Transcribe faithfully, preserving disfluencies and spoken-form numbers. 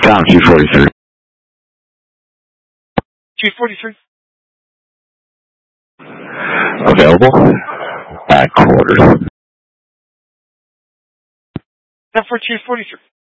Tom, two forty-three. two forty-three. Available? Back quarters. Ten four two forty-three.